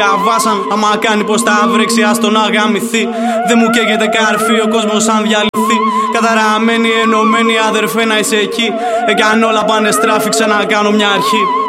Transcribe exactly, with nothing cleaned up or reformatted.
αβάσαν. Άμα κάνει πως τα βρέξει, ας τον αγαμηθεί. Δεν μου καίγεται καρφί ο κόσμος αν διαλυθεί. Καταραμένοι, ενωμένοι αδερφέ να είσαι εκεί. Εάν όλα πάνε στράφη, ξανακάνω μια αρχή.